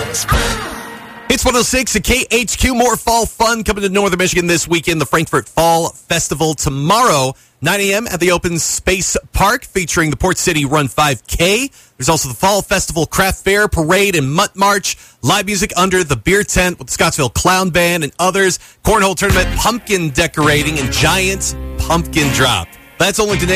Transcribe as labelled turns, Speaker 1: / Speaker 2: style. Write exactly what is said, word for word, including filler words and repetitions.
Speaker 1: It's one oh six at K H Q. More fall fun coming to Northern Michigan this weekend. The Frankfurt Fall Festival tomorrow, nine a.m. at the Open Space Park, featuring the Port City Run five K. There's also the Fall Festival Craft Fair, Parade, and Mutt March. Live music under the beer tent with the Scottsville Clown Band and others. Cornhole tournament, pumpkin decorating, and giant pumpkin drop. That's only today.